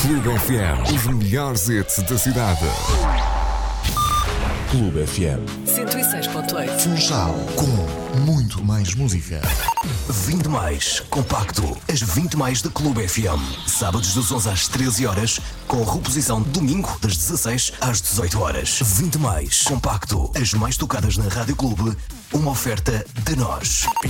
Clube FM, os melhores hits da cidade. Clube FM 106.8. Funchal, com muito mais música. 20 mais, compacto, as 20 mais da Clube FM. Sábados das 11 às 13 horas, com reposição domingo das 16 às 18 horas. 20 mais, compacto, as mais tocadas na Rádio Clube, uma oferta de nós.